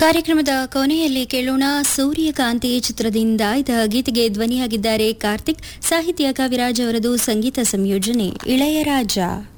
ಕಾರ್ಯಕ್ರಮದ ಕೊನೆಯಲ್ಲಿ ಕೇಳೋಣ ಸೂರ್ಯಕಾಂತಿ ಚಿತ್ರದಿಂದ ಇದ ಗೀತೆಗೆ ಧ್ವನಿಯಾಗಿದ್ದಾರೆ ಕಾರ್ತಿಕ್, ಸಾಹಿತ್ಯ ಕವಿರಾಜ್ ಅವರದು, ಸಂಗೀತ ಸಂಯೋಜನೆ ಇಳೆಯರಾಜ.